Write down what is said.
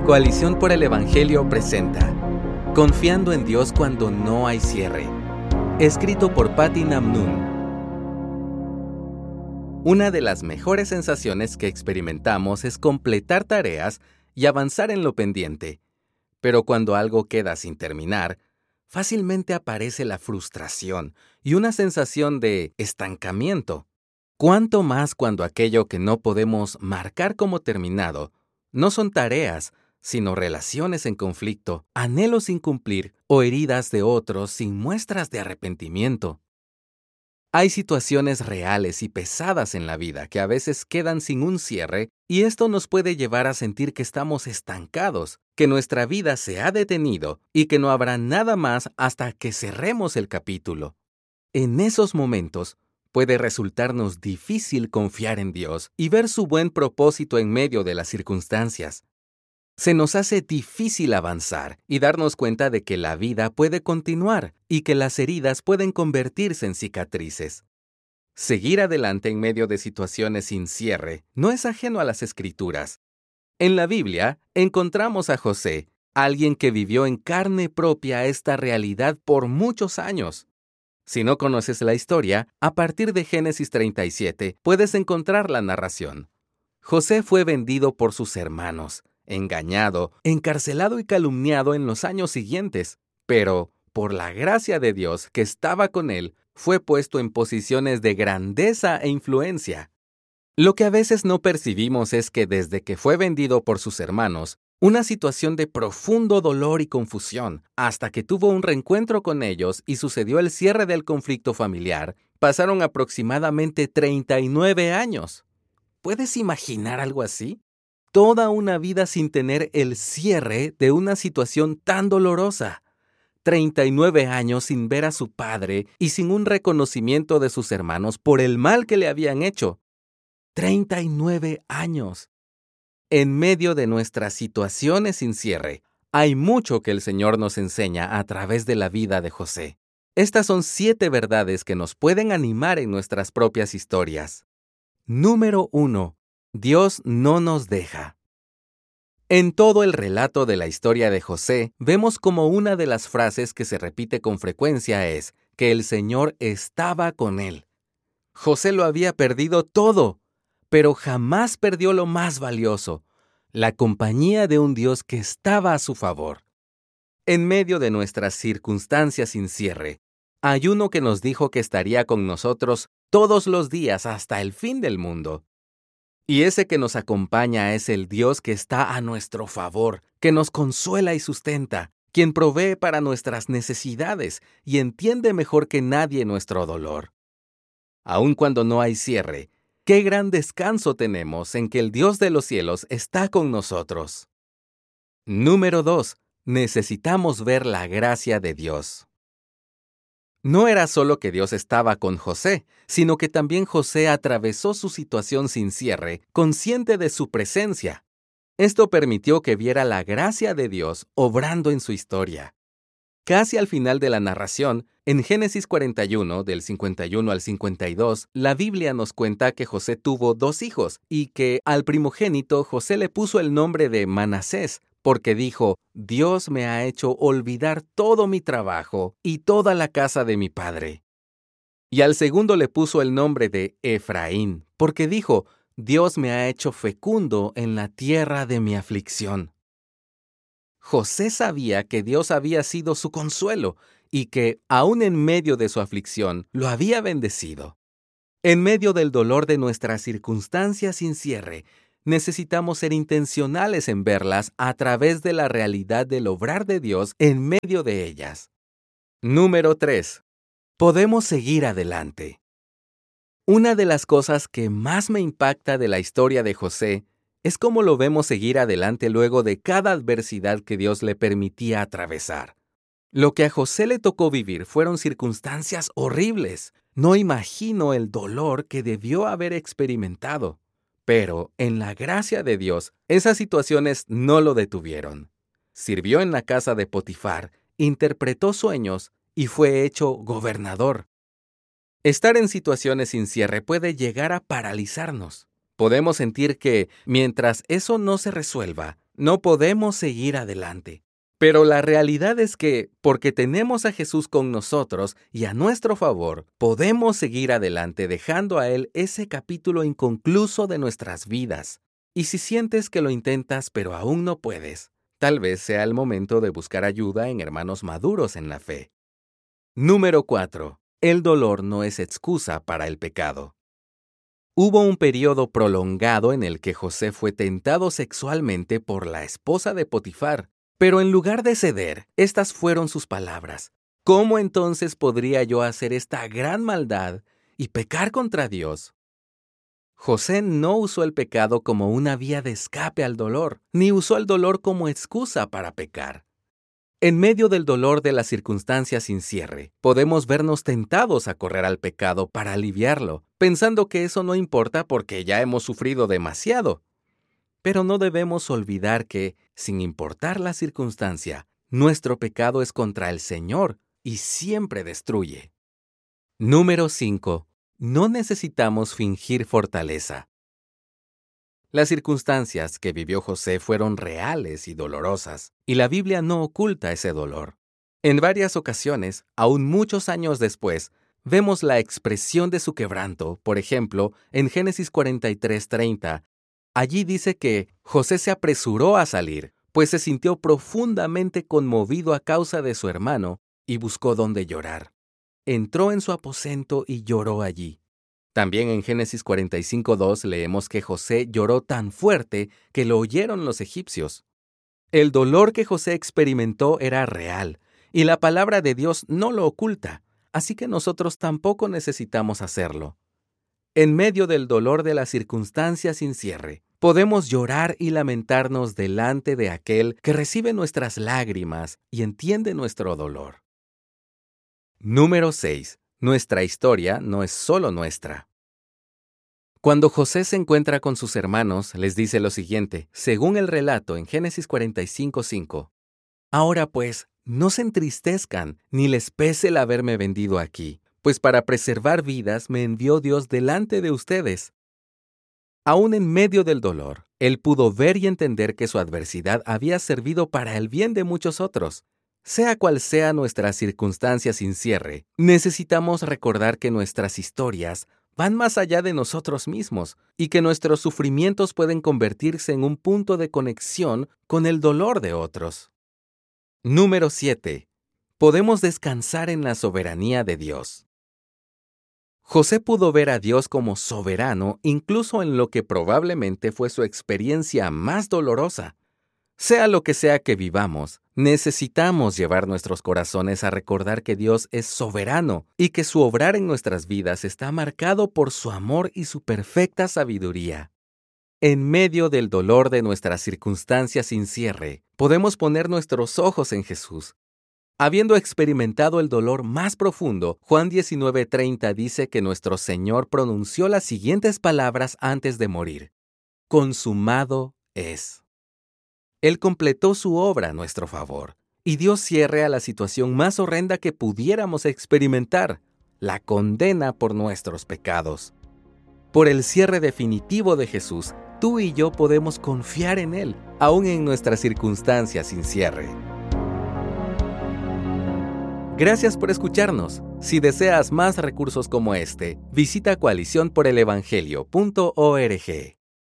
Coalición por el Evangelio presenta Confiando en Dios cuando no hay cierre. Escrito por Patti Namnun. Una de las mejores sensaciones que experimentamos es completar tareas y avanzar en lo pendiente. Pero cuando algo queda sin terminar, fácilmente aparece la frustración y una sensación de estancamiento. Cuánto más cuando aquello que no podemos marcar como terminado no son tareas, sino relaciones en conflicto, anhelos sin cumplir o heridas de otros sin muestras de arrepentimiento. Hay situaciones reales y pesadas en la vida que a veces quedan sin un cierre y esto nos puede llevar a sentir que estamos estancados, que nuestra vida se ha detenido y que no habrá nada más hasta que cerremos el capítulo. En esos momentos, puede resultarnos difícil confiar en Dios y ver su buen propósito en medio de las circunstancias. Se nos hace difícil avanzar y darnos cuenta de que la vida puede continuar y que las heridas pueden convertirse en cicatrices. Seguir adelante en medio de situaciones sin cierre no es ajeno a las Escrituras. En la Biblia encontramos a José, alguien que vivió en carne propia esta realidad por muchos años. Si no conoces la historia, a partir de Génesis 37 puedes encontrar la narración. José fue vendido por sus hermanos, engañado, encarcelado y calumniado en los años siguientes, pero, por la gracia de Dios que estaba con él, fue puesto en posiciones de grandeza e influencia. Lo que a veces no percibimos es que desde que fue vendido por sus hermanos, una situación de profundo dolor y confusión, hasta que tuvo un reencuentro con ellos y sucedió el cierre del conflicto familiar, pasaron aproximadamente 39 años. ¿Puedes imaginar algo así? Toda una vida sin tener el cierre de una situación tan dolorosa. 39 años sin ver a su padre y sin un reconocimiento de sus hermanos por el mal que le habían hecho. 39 años. En medio de nuestras situaciones sin cierre, hay mucho que el Señor nos enseña a través de la vida de José. Estas son 7 verdades que nos pueden animar en nuestras propias historias. Número 1. Dios no nos deja. En todo el relato de la historia de José, vemos como una de las frases que se repite con frecuencia es que el Señor estaba con él. José lo había perdido todo, pero jamás perdió lo más valioso, la compañía de un Dios que estaba a su favor. En medio de nuestras circunstancias sin cierre, hay uno que nos dijo que estaría con nosotros todos los días hasta el fin del mundo. Y ese que nos acompaña es el Dios que está a nuestro favor, que nos consuela y sustenta, quien provee para nuestras necesidades y entiende mejor que nadie nuestro dolor. Aun cuando no hay cierre, qué gran descanso tenemos en que el Dios de los cielos está con nosotros. Número 2. Necesitamos ver la gracia de Dios. No era solo que Dios estaba con José, sino que también José atravesó su situación sin cierre, consciente de su presencia. Esto permitió que viera la gracia de Dios obrando en su historia. Casi al final de la narración, en Génesis 41, del 51 al 52, la Biblia nos cuenta que José tuvo 2 hijos y que al primogénito José le puso el nombre de Manasés, porque dijo, Dios me ha hecho olvidar todo mi trabajo y toda la casa de mi padre. Y al segundo le puso el nombre de Efraín, porque dijo, Dios me ha hecho fecundo en la tierra de mi aflicción. José sabía que Dios había sido su consuelo y que, aun en medio de su aflicción, lo había bendecido. En medio del dolor de nuestras circunstancias sin cierre, necesitamos ser intencionales en verlas a través de la realidad del obrar de Dios en medio de ellas. Número 3. Podemos seguir adelante. Una de las cosas que más me impacta de la historia de José es cómo lo vemos seguir adelante luego de cada adversidad que Dios le permitía atravesar. Lo que a José le tocó vivir fueron circunstancias horribles. No imagino el dolor que debió haber experimentado. Pero, en la gracia de Dios, esas situaciones no lo detuvieron. Sirvió en la casa de Potifar, interpretó sueños y fue hecho gobernador. Estar en situaciones sin cierre puede llegar a paralizarnos. Podemos sentir que, mientras eso no se resuelva, no podemos seguir adelante. Pero la realidad es que, porque tenemos a Jesús con nosotros y a nuestro favor, podemos seguir adelante dejando a Él ese capítulo inconcluso de nuestras vidas. Y si sientes que lo intentas pero aún no puedes, tal vez sea el momento de buscar ayuda en hermanos maduros en la fe. Número 4. El dolor no es excusa para el pecado. Hubo un periodo prolongado en el que José fue tentado sexualmente por la esposa de Potifar, pero en lugar de ceder, estas fueron sus palabras. ¿Cómo entonces podría yo hacer esta gran maldad y pecar contra Dios? José no usó el pecado como una vía de escape al dolor, ni usó el dolor como excusa para pecar. En medio del dolor de las circunstancias sin cierre, podemos vernos tentados a correr al pecado para aliviarlo, pensando que eso no importa porque ya hemos sufrido demasiado. Pero no debemos olvidar que, sin importar la circunstancia, nuestro pecado es contra el Señor y siempre destruye. Número 5. No necesitamos fingir fortaleza. Las circunstancias que vivió José fueron reales y dolorosas, y la Biblia no oculta ese dolor. En varias ocasiones, aún muchos años después, vemos la expresión de su quebranto, por ejemplo, en Génesis 43:30. Allí dice que José se apresuró a salir, pues se sintió profundamente conmovido a causa de su hermano y buscó dónde llorar. Entró en su aposento y lloró allí. También en Génesis 45:2 leemos que José lloró tan fuerte que lo oyeron los egipcios. El dolor que José experimentó era real, y la palabra de Dios no lo oculta, así que nosotros tampoco necesitamos hacerlo. En medio del dolor de las circunstancias sin cierre, podemos llorar y lamentarnos delante de aquel que recibe nuestras lágrimas y entiende nuestro dolor. Número 6. Nuestra historia no es solo nuestra. Cuando José se encuentra con sus hermanos, les dice lo siguiente, según el relato en Génesis 45:5. Ahora pues, no se entristezcan, ni les pese el haberme vendido aquí, pues para preservar vidas me envió Dios delante de ustedes. Aún en medio del dolor, él pudo ver y entender que su adversidad había servido para el bien de muchos otros. Sea cual sea nuestra circunstancia sin cierre, necesitamos recordar que nuestras historias van más allá de nosotros mismos y que nuestros sufrimientos pueden convertirse en un punto de conexión con el dolor de otros. Número 7. Podemos descansar en la soberanía de Dios. José pudo ver a Dios como soberano incluso en lo que probablemente fue su experiencia más dolorosa. Sea lo que sea que vivamos, necesitamos llevar nuestros corazones a recordar que Dios es soberano y que su obrar en nuestras vidas está marcado por su amor y su perfecta sabiduría. En medio del dolor de nuestras circunstancias sin cierre, podemos poner nuestros ojos en Jesús. Habiendo experimentado el dolor más profundo, Juan 19:30 dice que nuestro Señor pronunció las siguientes palabras antes de morir: consumado es. Él completó su obra a nuestro favor y dio cierre a la situación más horrenda que pudiéramos experimentar, la condena por nuestros pecados. Por el cierre definitivo de Jesús, tú y yo podemos confiar en Él, aún en nuestras circunstancias sin cierre. Gracias por escucharnos. Si deseas más recursos como este, visita coaliciónporelevangelio.org.